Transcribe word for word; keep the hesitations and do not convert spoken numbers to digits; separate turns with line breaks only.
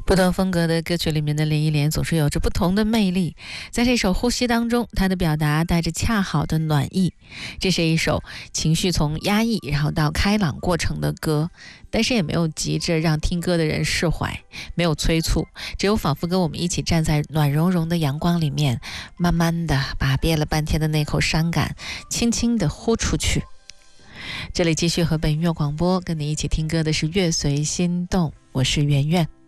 不同风格的歌曲里面的林忆莲总是有着不同的魅力。在这首《呼吸》当中，她的表达带着恰好的暖意。这是一首情绪从压抑然后到开朗过程的歌，但是也没有急着让听歌的人释怀，没有催促，只有仿佛跟我们一起站在暖融融的阳光里面，慢慢的把憋了半天的那口伤感轻轻的呼出去。这里继续和本音乐广播跟你一起听歌的是乐随心动，我是圆圆。